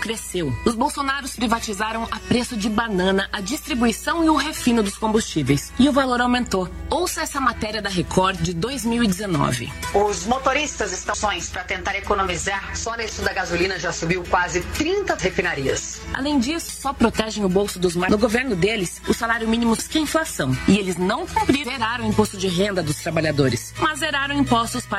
cresceu. Os bolsonaros privatizaram a preço de banana a distribuição e o refino dos combustíveis. E o valor aumentou. Ouça essa matéria da Record de 2019. Os motoristas estão para tentar economizar. Só nesse da gasolina já subiu quase 30 refinarias. Além disso, só protegem o bolso dos mais. No governo deles, o salário mínimo que a inflação. E eles não cumpriram, zeraram o imposto de renda dos trabalhadores, mas zeraram impostos para